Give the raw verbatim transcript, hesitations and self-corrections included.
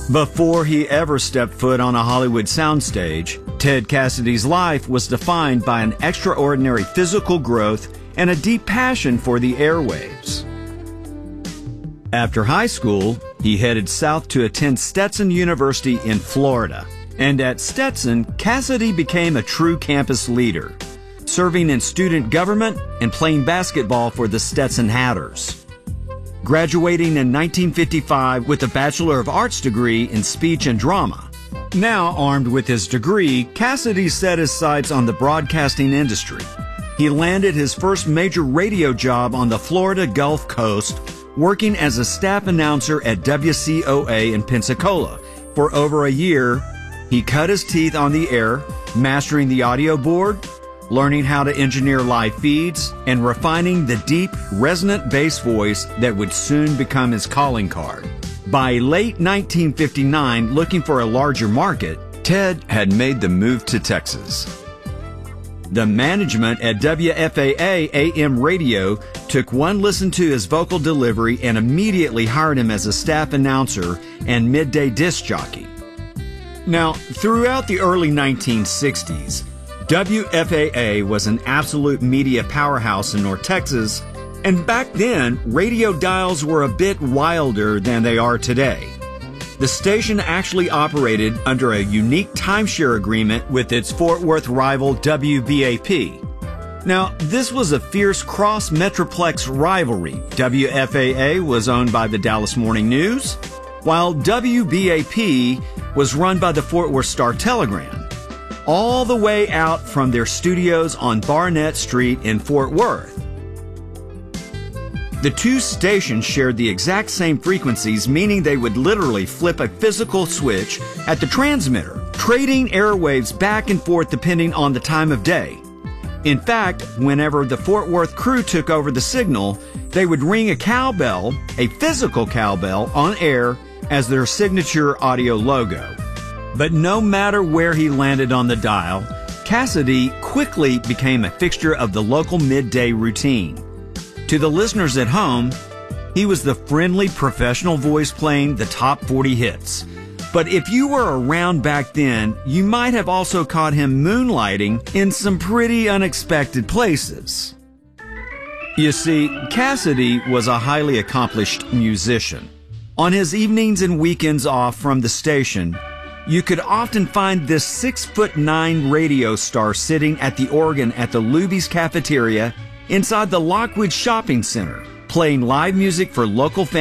Before he ever stepped foot on a Hollywood soundstage, Ted Cassidy's life was defined by an extraordinary physical growth and a deep passion for the airwaves. After high school, he headed south to attend Stetson University in Florida. And at Stetson, Cassidy became a true campus leader, serving in student government and playing basketball for the Stetson Hatters. Graduating in nineteen fifty-five with a Bachelor of Arts degree in speech and drama. Now armed with his degree, Cassidy set his sights on the broadcasting industry. He landed his first major radio job on the Florida Gulf Coast, working as a staff announcer at W C O A in Pensacola. For over a year, he cut his teeth on the air, mastering the audio board, learning how to engineer live feeds, and refining the deep, resonant bass voice that would soon become his calling card. By late nineteen fifty-nine, looking for a larger market, Ted had made the move to Texas. The management at W F A A A M radio took one listen to his vocal delivery and immediately hired him as a staff announcer and midday disc jockey. Now, throughout the early nineteen sixties, W F A A was an absolute media powerhouse in North Texas, and back then, radio dials were a bit wilder than they are today. The station actually operated under a unique timeshare agreement with its Fort Worth rival W B A P. Now, this was a fierce cross-metroplex rivalry. W F A A was owned by the Dallas Morning News, while W B A P was run by the Fort Worth Star-Telegram, all the way out from their studios on Barnett Street in Fort Worth. The two stations shared the exact same frequencies, meaning they would literally flip a physical switch at the transmitter, trading airwaves back and forth depending on the time of day. In fact, whenever the Fort Worth crew took over the signal, they would ring a cowbell, a physical cowbell, on air as their signature audio logo. But no matter where he landed on the dial, Cassidy quickly became a fixture of the local midday routine. To the listeners at home, he was the friendly professional voice playing the top forty hits. But if you were around back then, you might have also caught him moonlighting in some pretty unexpected places. You see, Cassidy was a highly accomplished musician. On his evenings and weekends off from the station, you could often find this six foot nine radio star sitting at the organ at the Luby's Cafeteria inside the Lockwood Shopping Center, playing live music for local fans.